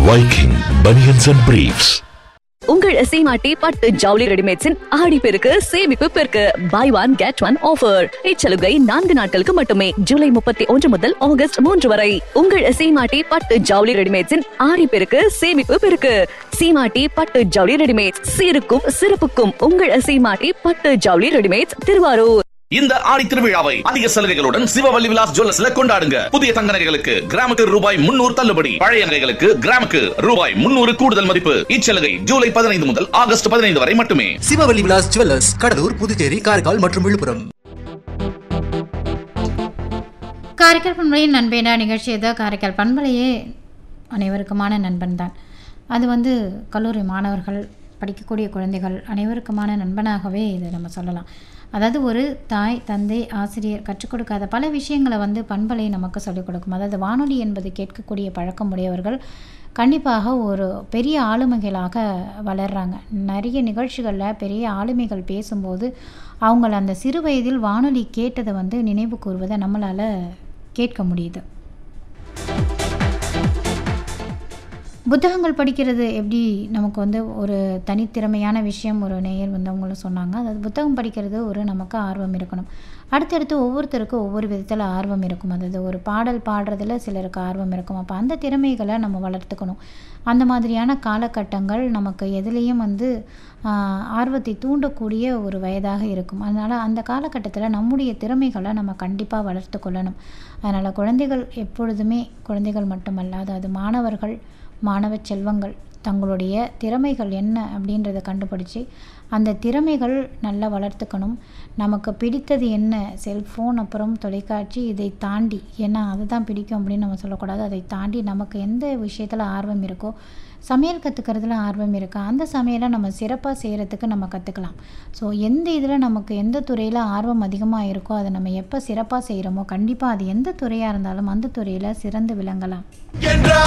Viking Bunions and Briefs. உங்கள் சீமாட்டி பட்டு ஜவுளி ரெடிமேட்ஸின் ஆடி பெருக்கு சேமிப்பு பெருக்கு by one get one offer. இச்சலுகை 4 நாட்களுக்கு மட்டுமே. ஜூலை 31 முதல் ஆகஸ்ட் 3 வரை. உங்கள் சீமாட்டி பட்டு ஜவுளி ரெடிமேட்ஸின் ஆடி பெருக்கு சேமிப்பு பெருக்கு. சீமாட்டி பட்டு ஜவுளி ரெடிமேட்ஸ், சீருக்கும் சிறப்புக்கும் உங்கள் சீமாட்டி பட்டு ஜவுளி ரெடிமேட்ஸ், திருவாரூர். இந்த ஆடி திருவிழாவை அதிக சலுகைகளுடன் சிவவல்லி விலாஸ் ஜுவல்லர்ஸ்ல கொண்டாடுங்க. புதிய தங்க நகைகளுக்கு கிராமுக்கு ரூபாய் 300 தள்ளுபடி, பழைய நகைகளுக்கு கிராமுக்கு ரூபாய் 300 கூடுதல் மதிப்பு. இச்சலுகை ஜூலை 15 முதல் ஆகஸ்ட் 15 வரை மட்டுமே. சிவவல்லி விலாஸ் ஜுவல்லர்ஸ், கடலூர், புதுச்சேரி, காரைக்கால் மற்றும் விழுப்புரம். காரைக்கால் பண்பலையின் நண்பேனா நிகழ்ச்சி ஏதோ காரைக்கால் பண்பலையே அனைவருக்குமான நண்பன் தான். அது கல்லூரி மாணவர்கள், படிக்கக்கூடிய குழந்தைகள் அனைவருக்குமான நண்பனாகவே இதை நம்ம சொல்லலாம். அதாவது ஒரு தாய், தந்தை, ஆசிரியர் கற்றுக் கொடுக்காத பல விஷயங்களை பண்பலை நமக்கு சொல்லிக் கொடுக்கும். அதாவது வானொலி என்பது கேட்கக்கூடிய பழக்கம் உடையவர்கள் கண்டிப்பாக ஒரு பெரிய ஆளுமைகளாக வளர்கிறாங்க. நிறைய நிகழ்ச்சிகளில் பெரிய ஆளுமைகள் பேசும்போது அவங்கள அந்த சிறு வயதில் வானொலி கேட்டதை நினைவு கூறுவதை நம்மளால் கேட்க முடியுது. புத்தகங்கள் படிக்கிறது எப்படி நமக்கு ஒரு தனித்திறமையான விஷயம். ஒரு நேயர் அவங்களும் சொன்னாங்க. அதாவது புத்தகம் படிக்கிறது நமக்கு ஆர்வம் இருக்கணும். அடுத்தடுத்து ஒவ்வொருத்தருக்கும் ஒவ்வொரு விதத்தில் ஆர்வம் இருக்கும். அதாவது ஒரு பாடல் பாடுறதுல சிலருக்கு ஆர்வம் இருக்கும். அப்போ அந்த திறமைகளை நம்ம வளர்த்துக்கணும். அந்த மாதிரியான காலகட்டங்கள் நமக்கு எதுலேயும் ஆர்வத்தை தூண்டக்கூடிய ஒரு வயதாக இருக்கும். அதனால் அந்த காலகட்டத்தில் நம்முடைய திறமைகளை நம்ம கண்டிப்பாக வளர்த்து கொள்ளணும். அதனால் குழந்தைகள் எப்பொழுதுமே, குழந்தைகள் மட்டுமல்ல, அதாவது மாணவர்கள், மாணவ செல்வங்கள் தங்களுடைய திறமைகள் என்ன அப்படின்றத கண்டுபிடிச்சி அந்த திறமைகள் நல்லா வளர்த்துக்கணும். நமக்கு பிடித்தது என்ன, செல்ஃபோன், அப்புறம் தொலைக்காட்சி, இதை தாண்டி, ஏன்னா அதை தான் பிடிக்கும் அப்படின்னு நம்ம சொல்லக்கூடாது. அதை தாண்டி நமக்கு எந்த விஷயத்தில் ஆர்வம் இருக்கோ, சமையல் கற்றுக்கிறதுல ஆர்வம் இருக்கா, அந்த சமையலை நம்ம சிறப்பாக செய்கிறதுக்கு நம்ம கற்றுக்கலாம். ஸோ எந்த இதில் நமக்கு எந்த துறையில் ஆர்வம் அதிகமாக இருக்கோ அதை நம்ம எப்போ சிறப்பாக செய்கிறோமோ கண்டிப்பாக அது எந்த துறையாக இருந்தாலும் அந்த துறையில் சிறந்து விளங்கலாம்.